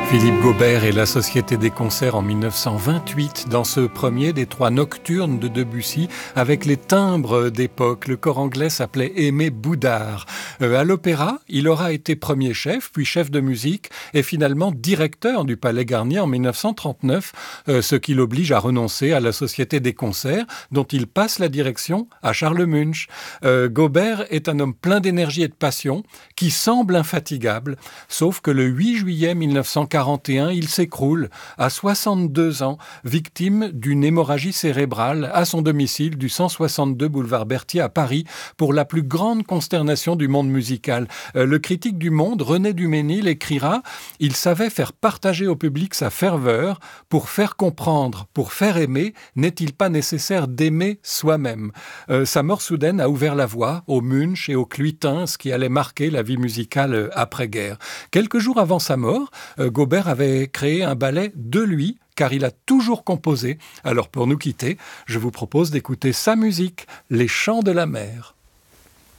Philippe Gaubert et la Société des concerts en 1928 dans ce premier des trois nocturnes de Debussy avec les timbres d'époque. Le corps anglais s'appelait Aimé Boudard. À l'opéra, il aura été premier chef, puis chef de musique et finalement directeur du Palais Garnier en 1939, ce qui l'oblige à renoncer à la Société des concerts dont il passe la direction à Charles Munch. Gaubert est un homme plein d'énergie et de passion qui semble infatigable, sauf que le 8 juillet 1941, il s'écroule à 62 ans, victime d'une hémorragie cérébrale à son domicile du 162 boulevard Berthier à Paris, pour la plus grande consternation du monde musical. Le critique du Monde, René Duménil, écrira « Il savait faire partager au public sa ferveur pour faire comprendre, pour faire aimer, n'est-il pas nécessaire d'aimer soi-même » Sa mort soudaine a ouvert la voie au Munch et au Cluitin, ce qui allait marquer la vie musicale après-guerre. Quelques jours avant sa mort, Gaubert avait créé un ballet de lui, car il a toujours composé. Alors pour nous quitter, je vous propose d'écouter sa musique, Les Chants de la mer.